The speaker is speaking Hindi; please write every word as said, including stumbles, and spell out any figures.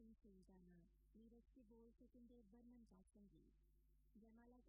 शूटिंग खिल जाना, नीरज के बोल सचिन देव बर्मन का संगीत, जयमाला